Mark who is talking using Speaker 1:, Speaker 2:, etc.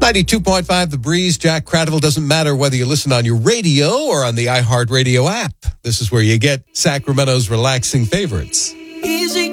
Speaker 1: 92.5 The Breeze, Jack Cradle. Doesn't matter whether you listen on your radio or on the iHeartRadio app. This is where you get Sacramento's relaxing favorites.
Speaker 2: Easy